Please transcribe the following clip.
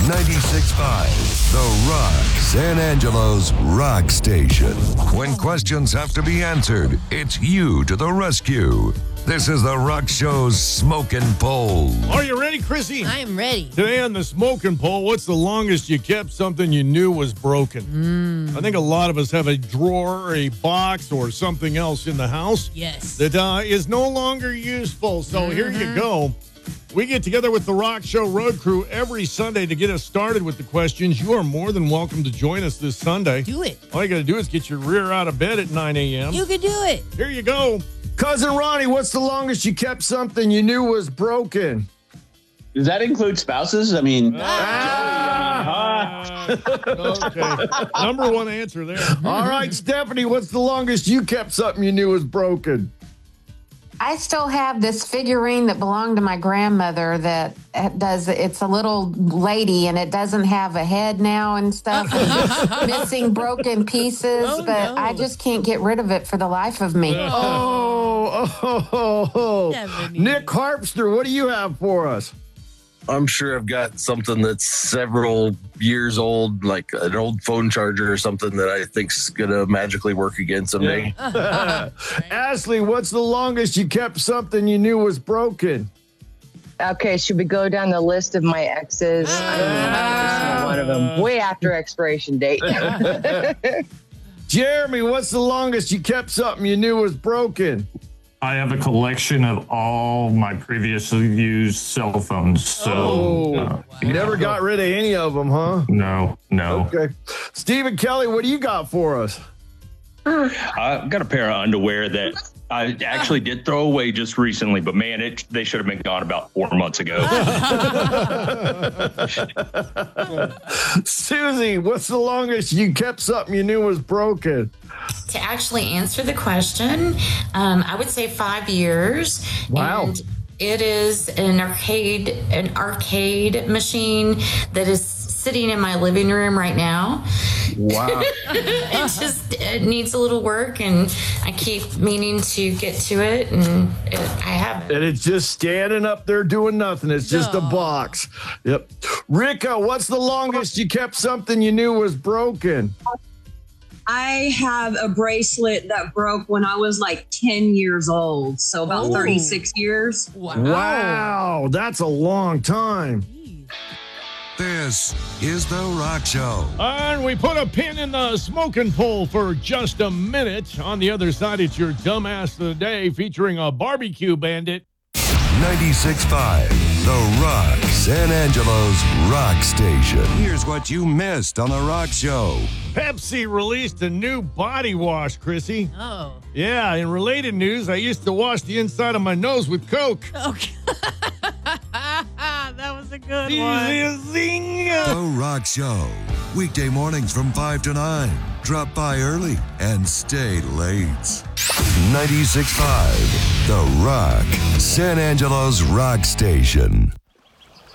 96.5, The Rock, San Angelo's rock station. When questions have to be answered, it's you to the rescue. This is The Rock Show's Smoking Poll. Are you ready, Chrissy? I am ready. Today on the Smoking Poll, what's the longest you kept something you knew was broken? I think a lot of us have a drawer, a box, or something else in the house Yes. that is no longer useful. So here you go. We get together with the Rock Show Road Crew every Sunday to get us started with the questions. You are more than welcome to join us this Sunday. Do it. All you got to do is get your rear out of bed at 9 a.m. You can do it. Here you go. Cousin Ronnie, what's the longest you kept something you knew was broken? Does that include spouses? I mean, Okay. Number one answer there. All right, Stephanie, what's the longest you kept something you knew was broken? I still have this figurine that belonged to my grandmother that it's a little lady and it doesn't have a head now and stuff. And missing broken pieces, Oh, but no. I just can't get rid of it for the life of me. Stephanie. Nick Harpster, what do you have for us? I'm sure I've got something that's several years old, like an old phone charger or something that I think's gonna magically work again someday. Ashley, what's the longest you kept something you knew was broken? Okay, should we go down the list of my exes? I don't know how to one of them. Way after expiration date. Jeremy, what's the longest you kept something you knew was broken? I have a collection of all my previously used cell phones. So, You never got rid of any of them, huh? no. Okay. Stephen Kelly, what do you got for us? I've got a pair of underwear that I actually did throw away just recently, but man, they should have been gone about 4 months ago. Susie, what's the longest you kept something you knew was broken? To actually answer the question, I would say 5 years. Wow. And it is an arcade machine that is sitting in my living room right now. Wow. It needs a little work, and I keep meaning to get to it, and I haven't. And it's just standing up there doing nothing. It's just a box. Yep. Rika, what's the longest you kept something you knew was broken? I have a bracelet that broke when I was like 10 years old. So about 36 years. Wow. That's a long time. This is The Rock Show. And we put a pin in the Smoking Poll for just a minute. On the other side, it's your dumbass of the day featuring a barbecue bandit. 96.5, The Rock, San Angelo's rock station. Here's what you missed on The Rock Show. Pepsi released a new body wash, Chrissy. Oh. Yeah, in related news, I used to wash the inside of my nose with Coke. Okay. That was a good Easy one. as zing. The Rock Show. Weekday mornings from 5 to 9. Drop by early and stay late. 96.5, The Rock, San Angelo's rock station.